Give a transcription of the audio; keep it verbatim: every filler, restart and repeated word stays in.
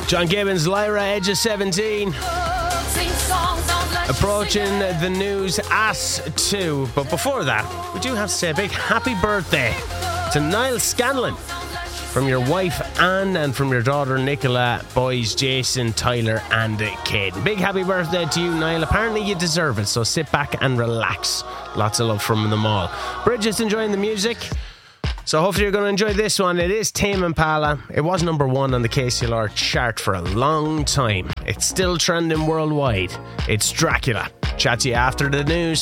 John Gibbons, Lyra, age of seventeen. Approaching the news at two. But before that, we do have to say a big happy birthday to Niall Scanlon. From your wife Anne and from your daughter Nicola, boys Jason, Tyler and Caden. Big happy birthday to you, Niall. Apparently you deserve it, so sit back and relax. Lots of love from them all. Bridget's enjoying the music, so hopefully you're going to enjoy this one. It is Tame Impala. It was number one on the K C L R chart for a long time. It's still trending worldwide. It's Dracula. Chat to you after the news.